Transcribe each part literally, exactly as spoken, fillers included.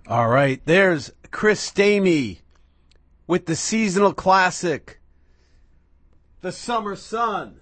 All right, there's Chris Stamey with the seasonal classic, The Summer Sun.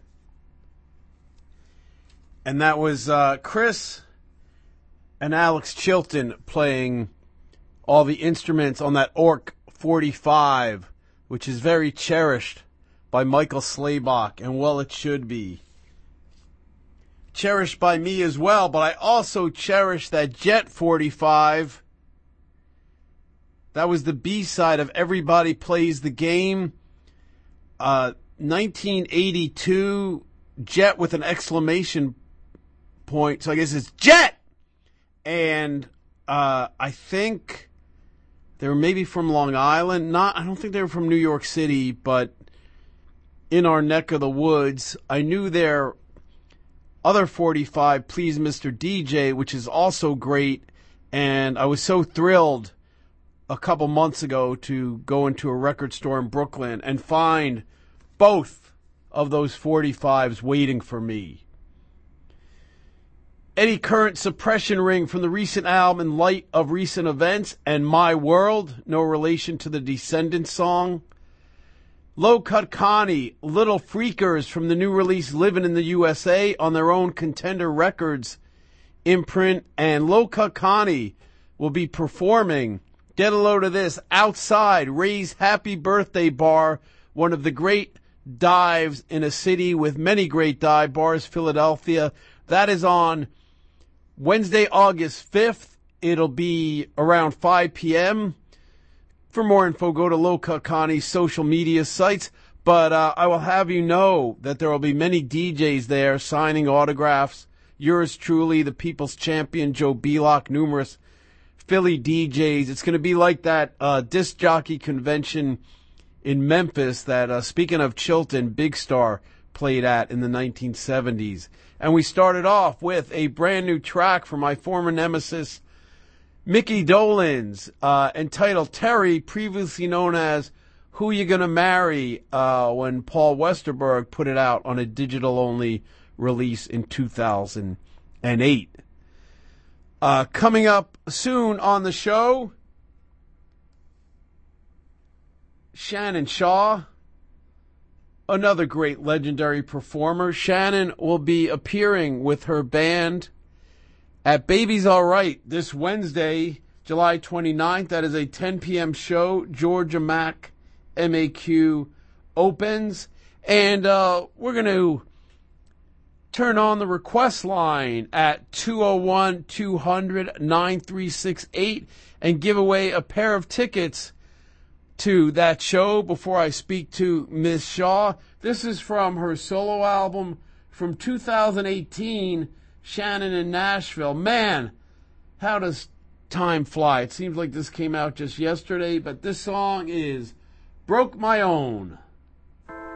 And that was uh, Chris and Alex Chilton playing all the instruments on that Orc forty-five, which is very cherished by Michael Slaybach, and well, it should be. Cherished by me as well, but I also cherish that Jet forty-five. That was the B-side of Everybody Plays the Game. Uh, nineteen eighty-two, Jet with an exclamation point. So I guess it's Jet! And uh, I think they were maybe from Long Island. Not, I don't think they were from New York City, but in our neck of the woods. I knew their other forty-five, Please Mister D J, which is also great. And I was so thrilled a couple months ago to go into a record store in Brooklyn and find both of those forty-fives waiting for me. Eddie Current, Suppression Ring from the recent album In Light of Recent Events, and My World, no relation to the Descendants song. Low Cut Connie, Little Freakers from the new release Living in the U S A on their own Contender Records imprint. And Low Cut Connie will be performing, get a load of this, outside Ray's Happy Birthday Bar, one of the great dives in a city with many great dive bars, Philadelphia. That is on Wednesday, August fifth. It'll be around five p.m. For more info, go to Low Cut Connie's social media sites. But uh, I will have you know that there will be many D Js there signing autographs. Yours truly, the People's Champion, Joe Belock, numerous Philly D Js. It's going to be like that uh, disc jockey convention in Memphis that, uh, speaking of Chilton, Big Star played at in the nineteen seventies. And we started off with a brand new track from my former nemesis, Mickey Dolenz, uh, entitled Terry, previously known as Who You Gonna Marry, uh, when Paul Westerberg put it out on a digital-only release in two thousand eight. Uh, coming up soon on the show, Shannon Shaw, another great legendary performer. Shannon will be appearing with her band at Baby's All Right this Wednesday, July twenty-ninth. That is a ten p.m. show. Georgia Mac M A Q opens. And uh, we're going to turn on the request line at two oh one, two hundred, nine three six eight and give away a pair of tickets to that show before I speak to Miss Shaw. This is from her solo album from two thousand eighteen, Shannon in Nashville. Man, how does time fly? It seems like this came out just yesterday, but this song is Broke My Own.